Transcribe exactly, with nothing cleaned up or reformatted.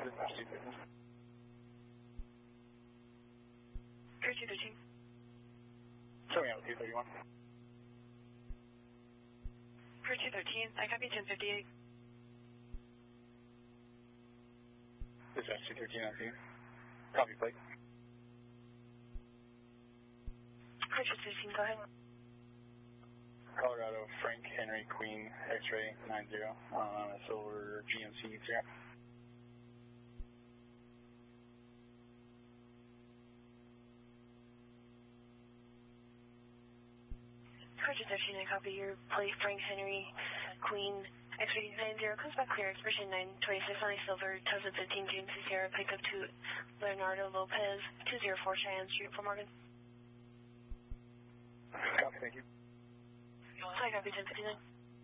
Dispatch two thirteen. Clear two thirteen. Showing out two thirty-one. Clear two thirteen, I copy ten fifty-eight. Dispatch two thirteen on scene. Copy plate. Clear two thirteen, go ahead. Colorado, Frank Henry Queen, X-ray nine zero on a silver G M C zero. Clear two thirteen, I copy your plate, Frank Henry Queen, X-ray nine zero, comes back clear, expression nine twenty-six on a silver, two thousand fifteen G M C Sierra, pickup to Leonardo Lopez, two oh four Cheyenne Street, Fort Morgan. Copy, thank you. I copy ten fifty-nine.